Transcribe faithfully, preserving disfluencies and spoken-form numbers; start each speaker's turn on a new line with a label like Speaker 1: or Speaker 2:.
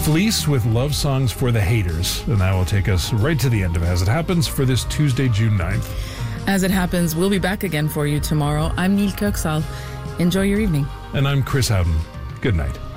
Speaker 1: Fleece with Love Songs for the Haters. And that will take us right to the end of As It Happens for this Tuesday, June ninth.
Speaker 2: As It Happens, we'll be back again for you tomorrow. I'm Neil Kirksall. Enjoy your evening.
Speaker 1: And I'm Chris Howden. Good night.